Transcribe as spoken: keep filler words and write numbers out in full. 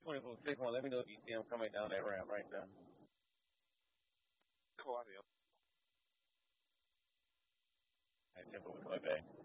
twenty-four six one. Let me know if you see him coming down that ramp right there. Cool, I feel. I tempo with my back.